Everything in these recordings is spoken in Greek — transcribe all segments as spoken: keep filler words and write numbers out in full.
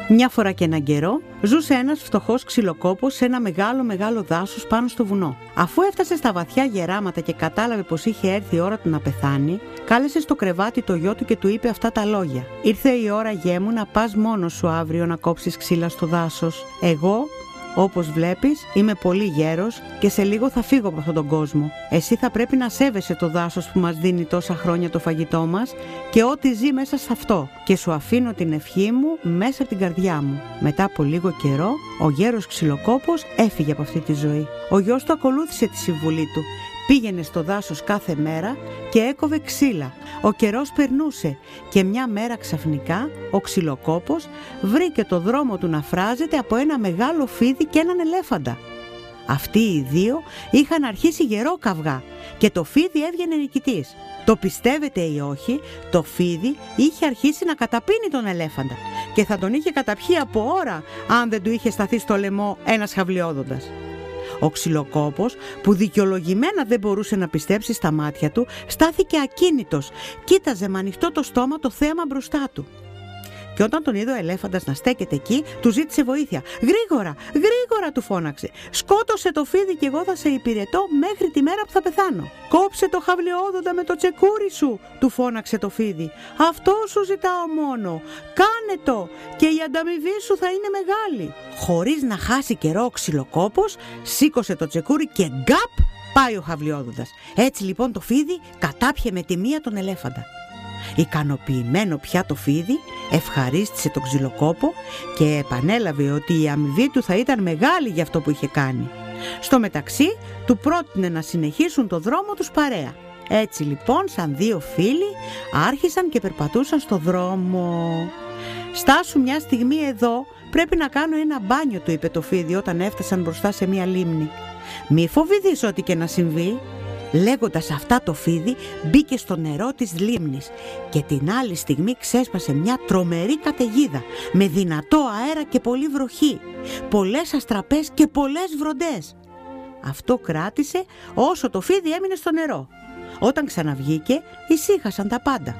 Μια φορά και έναν καιρό ζούσε ένας φτωχός ξυλοκόπος σε ένα μεγάλο μεγάλο δάσος πάνω στο βουνό. Αφού έφτασε στα βαθιά γεράματα και κατάλαβε πως είχε έρθει η ώρα του να πεθάνει, κάλεσε στο κρεβάτι το γιο του και του είπε αυτά τα λόγια: «Ήρθε η ώρα, γιέ μου, να πας μόνος σου αύριο να κόψεις ξύλα στο δάσος. Εγώ, όπως βλέπεις, είμαι πολύ γέρος και σε λίγο θα φύγω από αυτόν τον κόσμο. Εσύ θα πρέπει να σέβεσαι το δάσος που μας δίνει τόσα χρόνια το φαγητό μας και ό,τι ζει μέσα σε αυτό, και σου αφήνω την ευχή μου μέσα από την καρδιά μου». Μετά από λίγο καιρό, ο γέρος ξυλοκόπος έφυγε από αυτή τη ζωή. Ο γιος του ακολούθησε τη συμβουλή του. Πήγαινε στο δάσος κάθε μέρα και έκοβε ξύλα. Ο καιρός περνούσε και μια μέρα ξαφνικά ο ξυλοκόπος βρήκε το δρόμο του να φράζεται από ένα μεγάλο φίδι και έναν ελέφαντα. Αυτοί οι δύο είχαν αρχίσει γερό καυγά και το φίδι έβγαινε νικητής. Το πιστεύετε ή όχι, το φίδι είχε αρχίσει να καταπίνει τον ελέφαντα και θα τον είχε καταπιεί από ώρα αν δεν του είχε σταθεί στο λαιμό ένας χαβλιόδοντας. Ο ξυλοκόπος, που δικαιολογημένα δεν μπορούσε να πιστέψει στα μάτια του, στάθηκε ακίνητος, κοίταζε με ανοιχτό το στόμα το θέαμα μπροστά του. Και όταν τον είδε ο ελέφαντας να στέκεται εκεί, του ζήτησε βοήθεια. «Γρήγορα, γρήγορα», του φώναξε. «Σκότωσε το φίδι και εγώ θα σε υπηρετώ μέχρι τη μέρα που θα πεθάνω». «Κόψε το χαβλιόδοντα με το τσεκούρι σου», του φώναξε το φίδι. «Αυτό σου ζητάω μόνο. Κάνε το και η ανταμοιβή σου θα είναι μεγάλη». Χωρίς να χάσει καιρό ο ξυλοκόπος σήκωσε το τσεκούρι και γκάπ πάει ο χαβλιόδοντας. Έτσι λοιπόν το φίδι κατάπιε με τη μία τον ελέφαντα. Ικανοποιημένο πια το φίδι ευχαρίστησε τον ξυλοκόπο και επανέλαβε ότι η αμοιβή του θα ήταν μεγάλη για αυτό που είχε κάνει. Στο μεταξύ του πρότεινε να συνεχίσουν το δρόμο τους παρέα. Έτσι λοιπόν, σαν δύο φίλοι, άρχισαν και περπατούσαν στο δρόμο. «Στάσου μια στιγμή εδώ, πρέπει να κάνω ένα μπάνιο», του είπε το φίδι όταν έφτασαν μπροστά σε μια λίμνη. «Μη φοβηθείς ό,τι και να συμβεί». Λέγοντας αυτά, το φίδι μπήκε στο νερό της λίμνης και την άλλη στιγμή ξέσπασε μια τρομερή καταιγίδα με δυνατό αέρα και πολλή βροχή, πολλές αστραπές και πολλές βροντές. Αυτό κράτησε όσο το φίδι έμεινε στο νερό. Όταν ξαναβγήκε, ησύχασαν τα πάντα.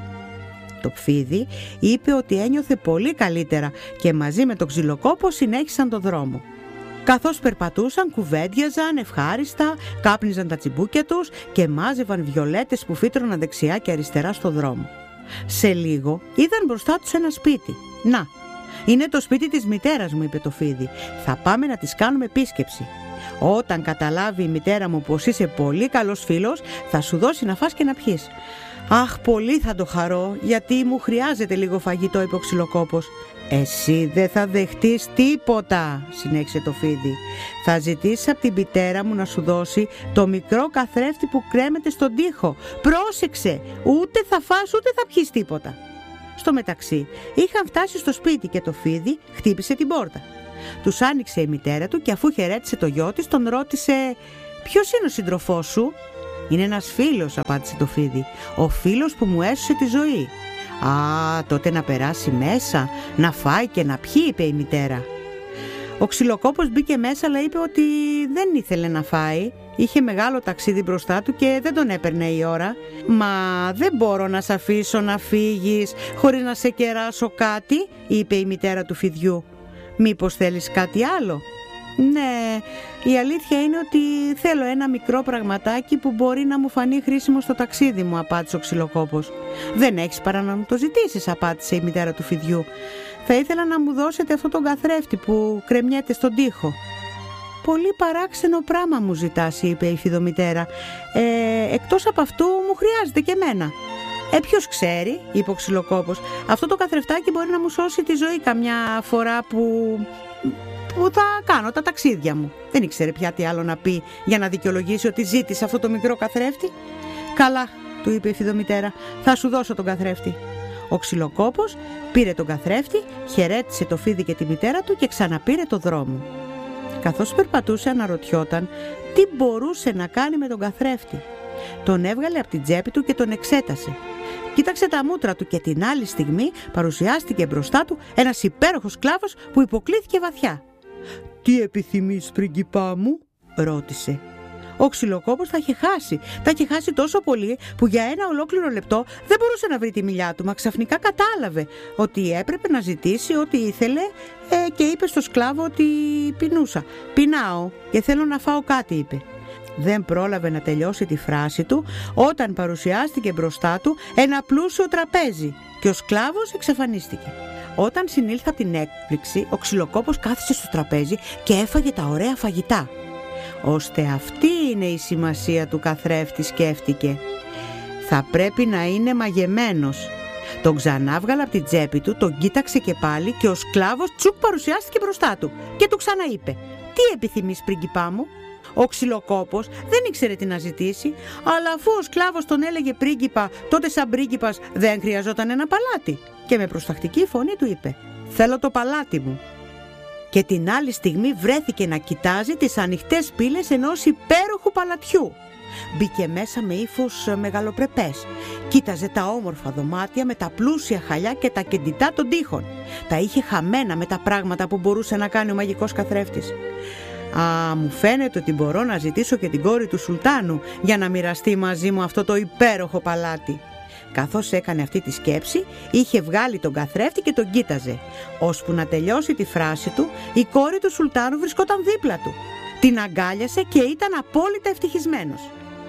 Το φίδι είπε ότι ένιωθε πολύ καλύτερα και μαζί με τον ξυλοκόπο συνέχισαν το δρόμο. Καθώς περπατούσαν, κουβέντιαζαν ευχάριστα, κάπνιζαν τα τσιμπούκια τους και μάζευαν βιολέτες που φύτρωναν δεξιά και αριστερά στο δρόμο. Σε λίγο είδαν μπροστά τους ένα σπίτι. «Να, είναι το σπίτι της μητέρας μου», είπε το φίδι. «Θα πάμε να της κάνουμε επίσκεψη. Όταν καταλάβει η μητέρα μου πως είσαι πολύ καλός φίλος, θα σου δώσει να φας και να πιείς». «Αχ, πολύ θα το χαρώ, γιατί μου χρειάζεται λίγο φαγητό», είπε ο ξυλοκόπος. «Εσύ δεν θα δεχτείς τίποτα», συνέχισε το φίδι. «Θα ζητήσεις από την μητέρα μου να σου δώσει το μικρό καθρέφτη που κρέμεται στον τοίχο. Πρόσεξε, ούτε θα φας ούτε θα πιείς τίποτα». Στο μεταξύ είχαν φτάσει στο σπίτι και το φίδι χτύπησε την πόρτα. Τους άνοιξε η μητέρα του και αφού χαιρέτησε το γιο της, τον ρώτησε: «Ποιος είναι ο σύντροφός σου?» «Είναι ένας φίλος», απάντησε το φίδι. «Ο φίλος που μου έσωσε τη ζωή». «Α, τότε να περάσει μέσα, να φάει και να πιει», είπε η μητέρα. Ο ξυλοκόπος μπήκε μέσα, αλλά είπε ότι δεν ήθελε να φάει. Είχε μεγάλο ταξίδι μπροστά του και δεν τον έπαιρνε η ώρα. «Μα δεν μπορώ να σε αφήσω να φύγεις χωρίς να σε κεράσω κάτι», είπε η μητέρα του φιδιού. «Μήπως θέλεις κάτι άλλο?» «Ναι, η αλήθεια είναι ότι θέλω ένα μικρό πραγματάκι που μπορεί να μου φανεί χρήσιμο στο ταξίδι μου», απάντησε ο ξυλοκόπος. «Δεν έχεις παρά να μου το ζητήσεις», απάντησε η μητέρα του φιδιού. «Θα ήθελα να μου δώσετε αυτό τον καθρέφτη που κρεμιέται στον τοίχο». «Πολύ παράξενο πράγμα μου ζητάς», είπε η φιδομητέρα. Ε, «εκτός από αυτού μου χρειάζεται και εμένα». «Ε, ποιος ξέρει», είπε ο ξυλοκόπος, «αυτό το καθρεφτάκι μπορεί να μου σώσει τη ζωή καμιά φορά που... που θα κάνω τα ταξίδια μου». Δεν ήξερε πια τι άλλο να πει για να δικαιολογήσει ότι ζήτησε αυτό το μικρό καθρέφτη. «Καλά», του είπε η φιδομητέρα, «θα σου δώσω τον καθρέφτη». Ο ξυλοκόπος πήρε τον καθρέφτη, χαιρέτησε το φίδι και τη μητέρα του και ξαναπήρε το δρόμο. Καθώς περπατούσε, αναρωτιόταν τι μπορούσε να κάνει με τον καθρέφτη. Τον έβγαλε από την τσέπη του και τον εξέτασε. Κοίταξε τα μούτρα του και την άλλη στιγμή παρουσιάστηκε μπροστά του ένας υπέροχος κλάβος που υποκλίθηκε βαθιά. «Τι επιθυμείς, πριγκιπά μου?» ρώτησε. Ο Ξυλοκόπος τα είχε χάσει. Τα είχε χάσει τόσο πολύ που για ένα ολόκληρο λεπτό δεν μπορούσε να βρει τη μιλιά του, μα ξαφνικά κατάλαβε ότι έπρεπε να ζητήσει ό,τι ήθελε ε, και είπε στο σκλάβο ότι πεινούσα. «Πεινάω και θέλω να φάω κάτι», είπε. Δεν πρόλαβε να τελειώσει τη φράση του όταν παρουσιάστηκε μπροστά του ένα πλούσιο τραπέζι και ο σκλάβος εξαφανίστηκε. Όταν συνήλθε από την έκπληξη, ο Ξυλοκόπος κάθισε στο τραπέζι και έφαγε τα ωραία φαγητά. «Ώστε αυτή είναι η σημασία του καθρέφτη», σκέφτηκε. «Θα πρέπει να είναι μαγεμένος». Τον ξανάβγαλε από την τσέπη του, τον κοίταξε και πάλι και ο σκλάβος τσουκ παρουσιάστηκε μπροστά του και του ξαναείπε: «Τι επιθυμείς, πρίγκιπά μου?» Ο Ξυλοκόπος δεν ήξερε τι να ζητήσει, αλλά αφού ο σκλάβος τον έλεγε πρίγκιπα, τότε σαν πρίγκιπας δεν χρειαζόταν ένα παλάτι και με προστακτική φωνή του είπε: «Θέλω το παλάτι μου». Και την άλλη στιγμή βρέθηκε να κοιτάζει τις ανοιχτές πύλες ενός υπέροχου παλατιού. Μπήκε μέσα με ύφος μεγαλοπρεπές. Κοίταζε τα όμορφα δωμάτια με τα πλούσια χαλιά και τα κεντητά των τοίχων. Τα είχε χαμένα με τα πράγματα που μπορούσε να κάνει ο μαγικός καθρέφτης. «Α, μου φαίνεται ότι μπορώ να ζητήσω και την κόρη του Σουλτάνου για να μοιραστεί μαζί μου αυτό το υπέροχο παλάτι». Καθώς έκανε αυτή τη σκέψη, είχε βγάλει τον καθρέφτη και τον κοίταζε. Ώσπου να τελειώσει τη φράση του, η κόρη του Σουλτάνου βρισκόταν δίπλα του. Την αγκάλιασε και ήταν απόλυτα ευτυχισμένος.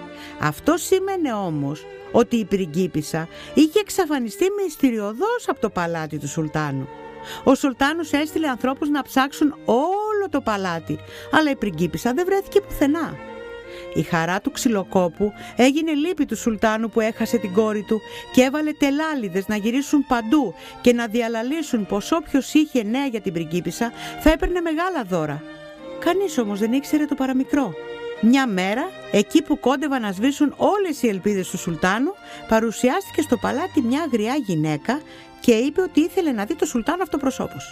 Αυτό σήμαινε όμως ότι η πριγκίπισσα είχε εξαφανιστεί μυστηριωδώς από το παλάτι του Σουλτάνου. Ο Σουλτάνος έστειλε ανθρώπους να ψάξουν όλο το παλάτι, αλλά η πριγκίπισσα δεν βρέθηκε πουθενά. Η χαρά του Ξυλοκόπου έγινε λύπη του Σουλτάνου που έχασε την κόρη του και έβαλε τελάλιδες να γυρίσουν παντού και να διαλαλήσουν πως όποιος είχε νέα για την πριγκίπισσα θα έπαιρνε μεγάλα δώρα. Κανείς όμως δεν ήξερε το παραμικρό. Μια μέρα, εκεί που κόντευαν να σβήσουν όλες οι ελπίδες του Σουλτάνου, παρουσιάστηκε στο παλάτι μια αγριά γυναίκα και είπε ότι ήθελε να δει το Σουλτάνο αυτοπροσώπως.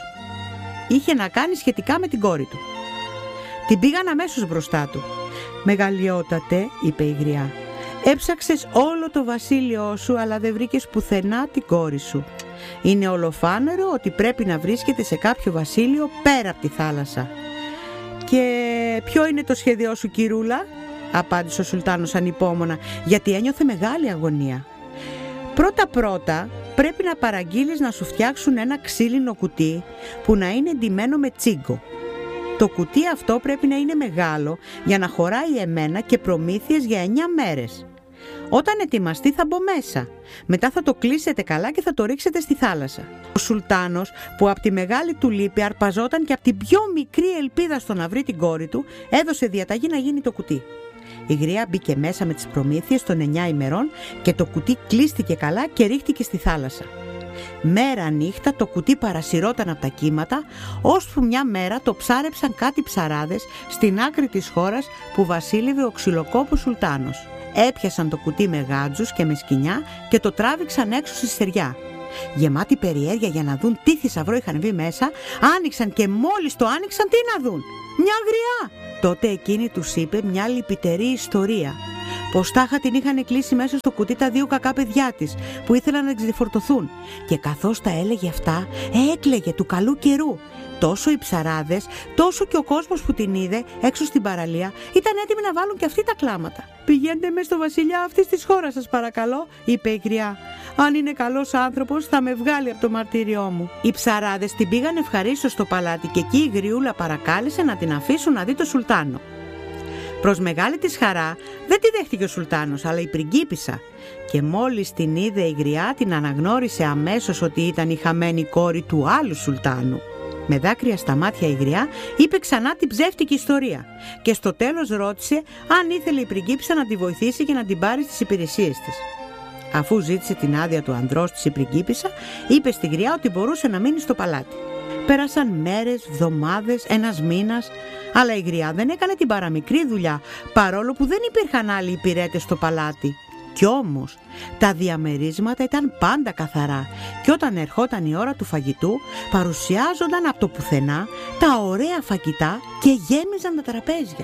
Είχε να κάνει σχετικά με την κόρη του. Την πήγαν αμέσως μπροστά του. «Μεγαλειότατε», είπε η γριά, «έψαξες όλο το βασίλειό σου, αλλά δεν βρήκες πουθενά την κόρη σου. Είναι ολοφάνερο ότι πρέπει να βρίσκεται σε κάποιο βασίλειο πέρα από τη θάλασσα». «Και ποιο είναι το σχέδιό σου, κυρούλα?» απάντησε ο Σουλτάνος ανυπόμονα, γιατί ένιωθε μεγάλη αγωνία. «Πρώτα-πρώτα πρέπει να παραγγείλεις να σου φτιάξουν ένα ξύλινο κουτί που να είναι ντυμένο με τσίγκο. Το κουτί αυτό πρέπει να είναι μεγάλο για να χωράει εμένα και προμήθειες για εννιά μέρες. Όταν ετοιμαστεί θα μπω μέσα. Μετά θα το κλείσετε καλά και θα το ρίξετε στη θάλασσα». Ο Σουλτάνος, που από τη μεγάλη του λύπη αρπαζόταν και από την πιο μικρή ελπίδα στο να βρει την κόρη του, έδωσε διαταγή να γίνει το κουτί. Η γριά μπήκε μέσα με τις προμήθειες των εννιά ημερών και το κουτί κλείστηκε καλά και ρίχτηκε στη θάλασσα. Μέρα νύχτα το κουτί παρασυρώταν από τα κύματα, ώσπου μια μέρα το ψάρεψαν κάτι ψαράδες στην άκρη της χώρας που βασίλευε ο Ξυλοκόπος Σουλτάνος. Έπιασαν το κουτί με γάτζους και με σκοινιά και το τράβηξαν έξω στη στεριά. Γεμάτοι περιέργεια για να δουν τι θησαυρό είχαν βγει μέσα, άνοιξαν και μόλις το άνοιξαν, τι να δουν? Μια γριά! Τότε εκείνη τους είπε μια λυπητερή ιστορία. Πως τάχα την είχαν κλείσει μέσα στο κουτί τα δύο κακά παιδιά της που ήθελαν να ξεφορτωθούν, και καθώς τα έλεγε αυτά έκλαιγε του καλού καιρού. Τόσο οι ψαράδες, τόσο και ο κόσμος που την είδε έξω στην παραλία ήταν έτοιμοι να βάλουν και αυτοί τα κλάματα. «Πηγαίνετε με στο βασιλιά αυτής της χώρας, σας παρακαλώ», είπε η γριά. «Αν είναι καλός άνθρωπος θα με βγάλει από το μαρτύριό μου». Οι ψαράδες την πήγαν ευχαρίστως στο παλάτι και εκεί η γριούλα παρακάλεσε να την αφήσουν να δει το Σουλτάνο. Προς μεγάλη της χαρά δεν τη δέχτηκε ο Σουλτάνος, αλλά η πριγκίπισσα, και μόλις την είδε η γριά την αναγνώρισε αμέσως ότι ήταν η χαμένη κόρη του άλλου Σουλτάνου. Με δάκρυα στα μάτια η γριά είπε ξανά την ψεύτικη ιστορία και στο τέλος ρώτησε αν ήθελε η πριγκίπισσα να τη βοηθήσει και να την πάρει στις υπηρεσίες της. Αφού ζήτησε την άδεια του ανδρός της η πριγκίπισσα, είπε στη γριά ότι μπορούσε να μείνει στο παλάτι. Πέρασαν μέρες, εβδομάδες, ένας μήνας, αλλά η γριά δεν έκανε την παραμικρή δουλειά, παρόλο που δεν υπήρχαν άλλοι υπηρέτες στο παλάτι. Κι όμως τα διαμερίσματα ήταν πάντα καθαρά και όταν ερχόταν η ώρα του φαγητού παρουσιάζονταν από το πουθενά τα ωραία φαγητά και γέμιζαν τα τραπέζια.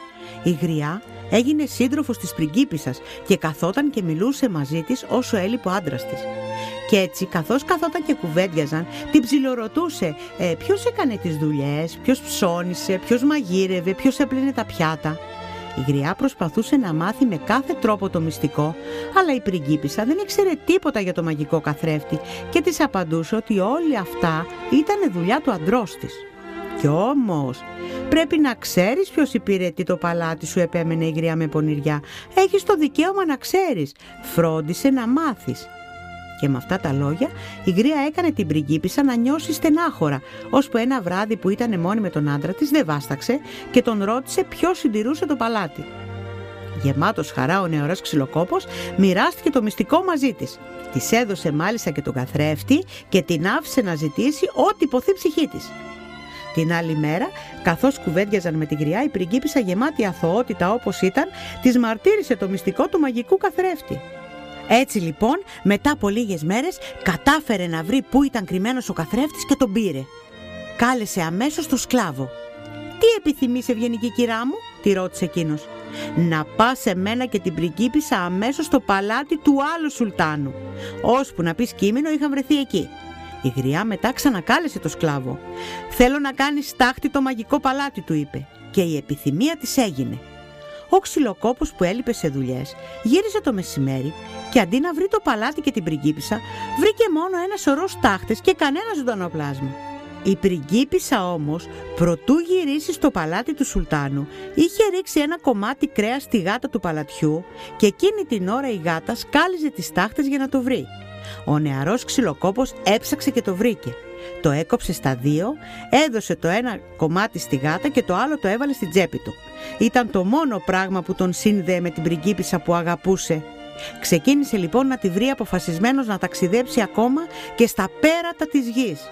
Η γριά έγινε σύντροφος της πριγκίπισσας και καθόταν και μιλούσε μαζί της όσο έλειπε ο άντρας της. Και έτσι καθώς καθόταν και κουβέντιαζαν την ψιλορωτούσε ε, ποιος έκανε τις δουλειές, ποιος ψώνισε, ποιος μαγείρευε, ποιος έπλυνε τα πιάτα. Η Γριά προσπαθούσε να μάθει με κάθε τρόπο το μυστικό, αλλά η πριγκίπισσα δεν ήξερε τίποτα για το μαγικό καθρέφτη και της απαντούσε ότι όλα αυτά ήταν δουλειά του αντρός της. «Κι όμως, πρέπει να ξέρεις ποιος υπηρετεί το παλάτι σου», επέμενε η Γριά με πονηριά. «Έχεις το δικαίωμα να ξέρεις. Φρόντισε να μάθεις». Και με αυτά τα λόγια η Γριά έκανε την πριγκίπισσα να νιώσει στενάχωρα, ώσπου ένα βράδυ που ήταν μόνη με τον άντρα της δεν βάσταξε και τον ρώτησε ποιος συντηρούσε το παλάτι. Γεμάτος χαρά ο νεαρός Ξυλοκόπος μοιράστηκε το μυστικό μαζί της. Της έδωσε μάλιστα και τον καθρέφτη και την άφησε να ζητήσει ό,τι υποθεί ψυχή της. Την άλλη μέρα, καθώς κουβέντιαζαν με τη Γριά, η πριγκίπισσα γεμάτη αθωότητα όπως ήταν, της μαρτύρησε το μυστικό του μαγικού καθρέφτη. Έτσι λοιπόν, μετά από λίγες μέρες, κατάφερε να βρει πού ήταν κρυμμένος ο καθρέφτης και τον πήρε. Κάλεσε αμέσως τον σκλάβο. «Τι επιθυμείς, ευγενική κυρά μου?» τη ρώτησε εκείνος. «Να πας σε μένα και την πριγκίπισσα αμέσως στο παλάτι του άλλου σουλτάνου. Ώσπου να πεις κείμενο είχαν βρεθεί εκεί». Η Γριά μετά ξανακάλεσε το σκλάβο. «Θέλω να κάνεις στάχτη το μαγικό παλάτι», του είπε, και η επιθυμία της έγινε. Ο Ξυλοκόπος, που έλειπε σε δουλειές, γύρισε το μεσημέρι και αντί να βρει το παλάτι και την πριγκίπισσα, βρήκε μόνο ένα σωρό στάχτες και κανένα ζωντανό πλάσμα. Η πριγκίπισσα όμως, προτού γυρίσει στο παλάτι του σουλτάνου, είχε ρίξει ένα κομμάτι κρέας στη γάτα του παλατιού και εκείνη την ώρα η γάτα σκάλιζε τις στάχτες για να το βρει. Ο νεαρός Ξυλοκόπος έψαξε και το βρήκε. Το έκοψε στα δύο, έδωσε το ένα κομμάτι στη γάτα και το άλλο το έβαλε στην τσέπη του. Ήταν το μόνο πράγμα που τον σύνδεε με την πριγκίπισσα που αγαπούσε. Ξεκίνησε λοιπόν να τη βρει, αποφασισμένος να ταξιδέψει ακόμα και στα πέρατα της γης.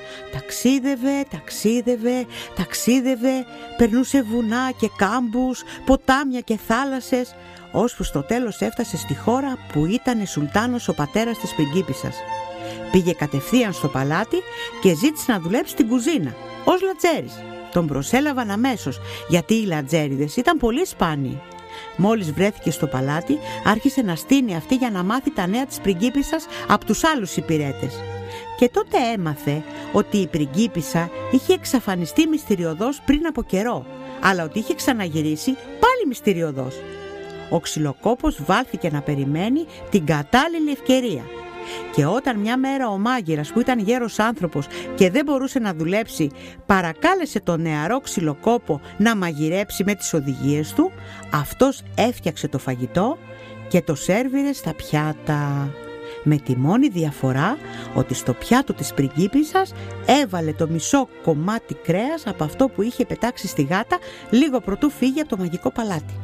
Ταξίδευε, ταξίδευε, ταξίδευε, περνούσε βουνά και κάμπους, ποτάμια και θάλασσες, ώσπου στο τέλος έφτασε στη χώρα που ήταν σουλτάνος ο πατέρας της πριγκίπισσας. Πήγε κατευθείαν στο παλάτι και ζήτησε να δουλέψει στην κουζίνα, ως λατζέρης. Τον προσέλαβαν αμέσως, γιατί οι λατζέριδες ήταν πολύ σπάνιοι. Μόλις βρέθηκε στο παλάτι, άρχισε να στείνει αυτή για να μάθει τα νέα της πριγκίπισσας από τους άλλους υπηρέτες. Και τότε έμαθε ότι η πριγκίπισσα είχε εξαφανιστεί μυστηριωδώς πριν από καιρό, αλλά ότι είχε ξαναγυρίσει πάλι μυστηριωδώς. Ο Ξυλοκόπος βάλθηκε να περιμένει την κατάλληλη ευκαιρία. Και όταν μια μέρα ο μάγειρας, που ήταν γέρος άνθρωπος και δεν μπορούσε να δουλέψει, παρακάλεσε τον νεαρό Ξυλοκόπο να μαγειρέψει με τις οδηγίες του, αυτός έφτιαξε το φαγητό και το σέρβιρε στα πιάτα. Με τη μόνη διαφορά ότι στο πιάτο της πριγκίπισσας έβαλε το μισό κομμάτι κρέας από αυτό που είχε πετάξει στη γάτα λίγο προτού φύγει από το μαγικό παλάτι.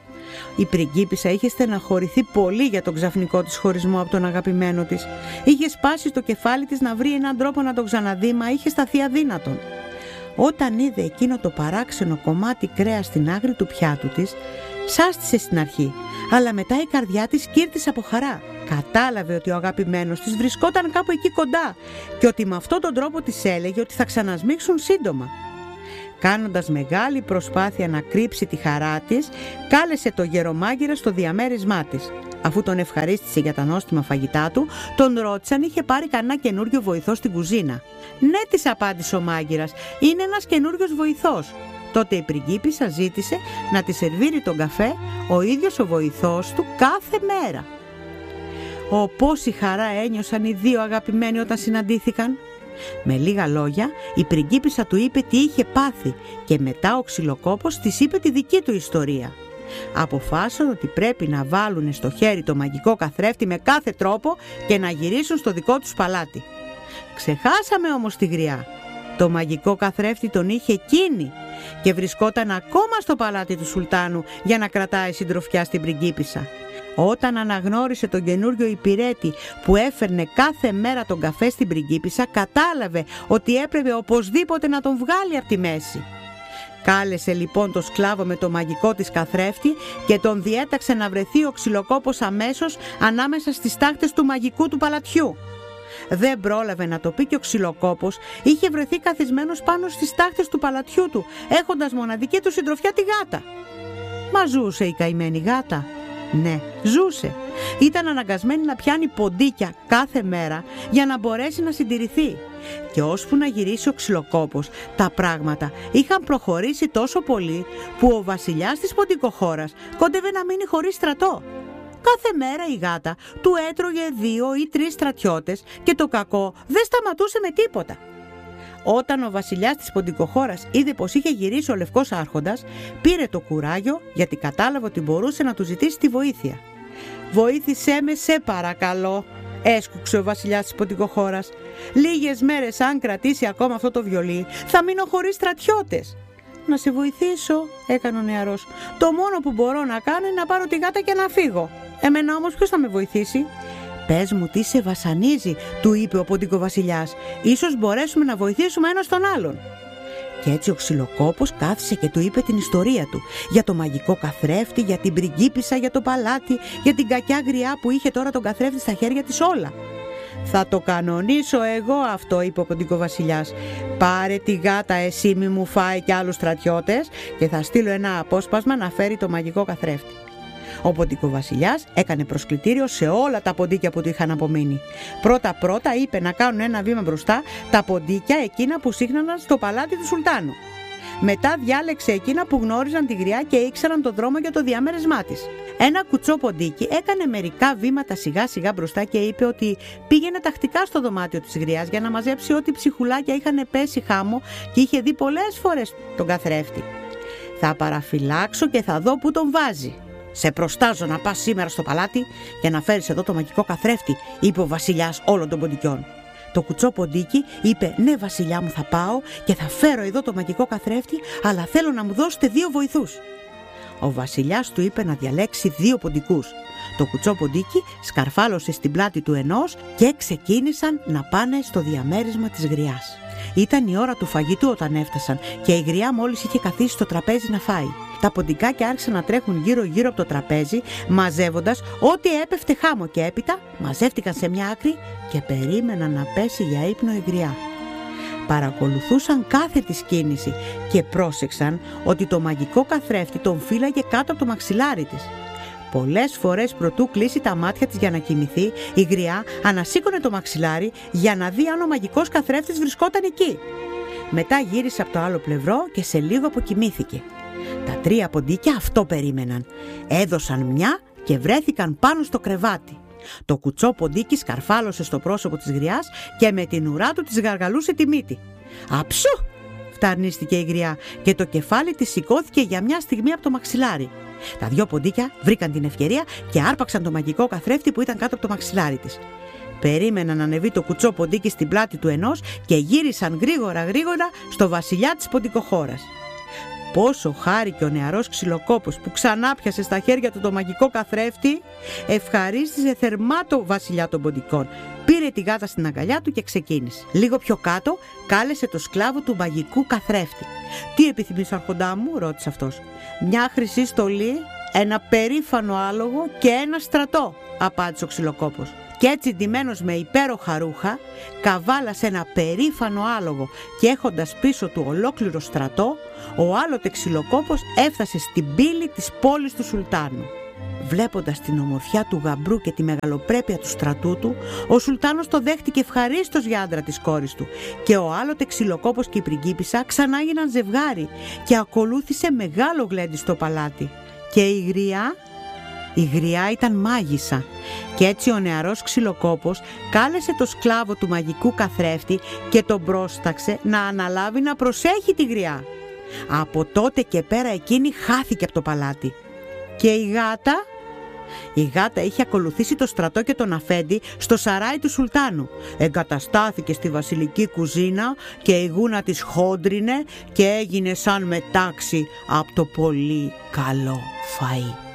Η πριγκίπισσα είχε στεναχωρηθεί πολύ για τον ξαφνικό της χωρισμό από τον αγαπημένο της. Είχε σπάσει στο κεφάλι της να βρει έναν τρόπο να τον ξαναδεί, μα είχε σταθεί αδύνατον. Όταν είδε εκείνο το παράξενο κομμάτι κρέας στην άκρη του πιάτου της, σάστησε στην αρχή, αλλά μετά η καρδιά της κύρτησε από χαρά. Κατάλαβε ότι ο αγαπημένος της βρισκόταν κάπου εκεί κοντά και ότι με αυτόν τον τρόπο της έλεγε ότι θα ξανασμίξουν σύντομα. Κάνοντας μεγάλη προσπάθεια να κρύψει τη χαρά της, κάλεσε το γερομάγειρα στο διαμέρισμά της. Αφού τον ευχαρίστησε για τα νόστιμα φαγητά του, τον ρώτησε αν είχε πάρει κανένα καινούριο βοηθό στην κουζίνα. «Ναι», της απάντησε ο μάγειρας, «είναι ένας καινούριος βοηθός». Τότε η πριγκίπισσα ζήτησε να τη σερβίρει τον καφέ ο ίδιος ο βοηθός του κάθε μέρα. Ω, πόση χαρά ένιωσαν οι δύο αγαπημένοι όταν συναντήθηκαν. Με λίγα λόγια, η πριγκίπισσα του είπε τι είχε πάθει και μετά ο Ξυλοκόπος της είπε τη δική του ιστορία. Αποφάσισαν ότι πρέπει να βάλουν στο χέρι το μαγικό καθρέφτη με κάθε τρόπο και να γυρίσουν στο δικό τους παλάτι. Ξεχάσαμε όμως τη Γριά. Το μαγικό καθρέφτη τον είχε εκείνη και βρισκόταν ακόμα στο παλάτι του Σουλτάνου για να κρατάει συντροφιά στην πριγκίπισσα. Όταν αναγνώρισε τον καινούριο υπηρέτη που έφερνε κάθε μέρα τον καφέ στην πριγκίπισσα, κατάλαβε ότι έπρεπε οπωσδήποτε να τον βγάλει από τη μέση. Κάλεσε λοιπόν το σκλάβο με το μαγικό της καθρέφτη και τον διέταξε να βρεθεί ο Ξυλοκόπος αμέσως ανάμεσα στις τάχτες του μαγικού του παλατιού. Δεν πρόλαβε να το πει και ο Ξυλοκόπος είχε βρεθεί καθισμένος πάνω στις τάχτες του παλατιού του, έχοντας μοναδική του συντροφιά τη γάτα. Μα ζούσε η καημένη γάτα? Ναι, ζούσε. Ήταν αναγκασμένη να πιάνει ποντίκια κάθε μέρα για να μπορέσει να συντηρηθεί. Και ώσπου να γυρίσει ο Ξυλοκόπος, τα πράγματα είχαν προχωρήσει τόσο πολύ που ο βασιλιάς της Ποντικοχώρας κόντευε να μείνει χωρίς στρατό. Κάθε μέρα η γάτα του έτρωγε δύο ή τρεις στρατιώτες και το κακό δεν σταματούσε με τίποτα. Όταν ο βασιλιάς της Ποντικοχώρας είδε πως είχε γυρίσει ο Λευκός Άρχοντας, πήρε το κουράγιο γιατί κατάλαβε ότι μπορούσε να του ζητήσει τη βοήθεια. «Βοήθησέ με, σε παρακαλώ», έσκουξε ο βασιλιάς της Ποντικοχώρας. «Λίγες μέρες αν κρατήσει ακόμα αυτό το βιολί, θα μείνω χωρίς στρατιώτες». «Να σε βοηθήσω», έκανε ο νεαρός. «Το μόνο που μπορώ να κάνω είναι να πάρω τη γάτα και να φύγω. Εμένα όμως ποιος θα με βοηθήσει?» «Πες μου τι σε βασανίζει», του είπε ο Ποντικοβασιλιάς. «Ίσως μπορέσουμε να βοηθήσουμε ένας τον άλλον». Και έτσι ο Ξυλοκόπος κάθισε και του είπε την ιστορία του, για το μαγικό καθρέφτη, για την πριγκίπισσα, για το παλάτι, για την κακιά γριά που είχε τώρα τον καθρέφτη στα χέρια της όλα. «Θα το κανονίσω εγώ αυτό», είπε ο Ποντικοβασιλιάς. «Πάρε τη γάτα εσύ, μη μου φάει κι άλλους στρατιώτες και θα στείλω ένα απόσπασμα να φέρει το μαγικό καθρέφτη». Ο Ποντικοβασιλιάς έκανε προσκλητήριο σε όλα τα ποντίκια που του είχαν απομείνει. Πρώτα-πρώτα είπε να κάνουν ένα βήμα μπροστά τα ποντίκια εκείνα που σύχναναν στο παλάτι του Σουλτάνου. Μετά διάλεξε εκείνα που γνώριζαν τη γριά και ήξεραν τον δρόμο για το διαμέρισμά της. Ένα κουτσό ποντίκι έκανε μερικά βήματα σιγά σιγά μπροστά και είπε ότι πήγαινε τακτικά στο δωμάτιο της γριάς για να μαζέψει ό,τι ψυχουλάκια είχαν πέσει χάμω και είχε δει πολλές φορές τον καθρέφτη. «Θα παραφυλάξω και θα δω που τον βάζει. Σε προστάζω να πας σήμερα στο παλάτι για να φέρεις εδώ το μαγικό καθρέφτη», είπε ο βασιλιάς όλων των ποντικιών. Το κουτσό ποντίκι είπε: «Ναι, βασιλιά μου, θα πάω και θα φέρω εδώ το μαγικό καθρέφτη, αλλά θέλω να μου δώσετε δύο βοηθούς». Ο βασιλιάς του είπε να διαλέξει δύο ποντικούς. Το κουτσό ποντίκι σκαρφάλωσε στην πλάτη του ενός και ξεκίνησαν να πάνε στο διαμέρισμα της γριάς. Ήταν η ώρα του φαγητού όταν έφτασαν και η γριά μόλις είχε καθίσει στο τραπέζι να φάει. Τα ποντικάκια άρχισαν να τρέχουν γύρω-γύρω από το τραπέζι, μαζεύοντας ό,τι έπεφτε χάμω και έπειτα μαζεύτηκαν σε μια άκρη και περίμεναν να πέσει για ύπνο η γριά. Παρακολουθούσαν κάθε της κίνηση και πρόσεξαν ότι το μαγικό καθρέφτη τον φύλαγε κάτω από το μαξιλάρι της. Πολλές φορές προτού κλείσει τα μάτια της για να κοιμηθεί, η γριά ανασήκωνε το μαξιλάρι για να δει αν ο μαγικός καθρέφτης βρισκόταν εκεί. Μετά γύρισε από το άλλο πλευρό και σε λίγο αποκοιμήθηκε. Τα τρία ποντίκια αυτό περίμεναν. Έδωσαν μια και βρέθηκαν πάνω στο κρεβάτι. Το κουτσό ποντίκι σκαρφάλωσε στο πρόσωπο της γριάς και με την ουρά του της γαργαλούσε τη μύτη. «Αψού!» φταρνίστηκε η γριά και το κεφάλι της σηκώθηκε για μια στιγμή από το μαξιλάρι. Τα δυο ποντίκια βρήκαν την ευκαιρία και άρπαξαν το μαγικό καθρέφτη που ήταν κάτω από το μαξιλάρι της. Περίμεναν να ανεβεί το κουτσό ποντίκι στην πλάτη του ενός και γύρισαν γρήγορα γρήγορα στο βασιλιά της Ποντικοχώρας. Πόσο χάρηκε ο νεαρός Ξυλοκόπος που ξανά πιασε στα χέρια του το μαγικό καθρέφτη, ευχαρίστησε θερμά το βασιλιά των ποντικών. Πήρε τη γάτα στην αγκαλιά του και ξεκίνησε. Λίγο πιο κάτω κάλεσε το σκλάβο του μαγικού καθρέφτη. «Τι επιθυμείς, αρχοντά μου?» ρώτησε αυτός. «Μια χρυσή στολή, ένα περήφανο άλογο και ένα στρατό», απάντησε ο Ξυλοκόπος. Κι έτσι, ντυμένος με υπέροχα ρούχα, καβάλασε ένα περήφανο άλογο και έχοντας πίσω του ολόκληρο στρατό, ο άλλοτε Ξυλοκόπος έφτασε στην πύλη της πόλης του Σουλτάνου. Βλέποντας την ομορφιά του γαμπρού και τη μεγαλοπρέπεια του στρατού του, ο Σουλτάνος το δέχτηκε ευχαρίστως για άντρα της κόρης του και ο άλλοτε Ξυλοκόπος και η πριγκίπισσα ξανά έγιναν ζευγάρι και ακολούθησε μεγάλο γλέντι στο παλάτι. Και η γριά... Η γριά ήταν μάγισσα και έτσι ο νεαρός Ξυλοκόπος κάλεσε το σκλάβο του μαγικού καθρέφτη και τον πρόσταξε να αναλάβει να προσέχει τη γριά. Από τότε και πέρα εκείνη χάθηκε από το παλάτι. Και η γάτα... Η γάτα είχε ακολουθήσει το στρατό και τον αφέντη στο σαράι του Σουλτάνου. Εγκαταστάθηκε στη βασιλική κουζίνα και η γούνα της χόντρινε και έγινε σαν μετάξι από το πολύ καλό φαΐ.